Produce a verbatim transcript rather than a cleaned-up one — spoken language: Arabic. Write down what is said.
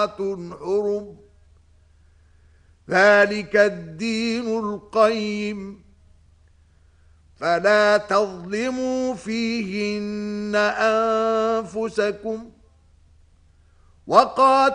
حرم ذلك الدين القيم فلا تظلموا فيهن أنفسكم وقاتلوا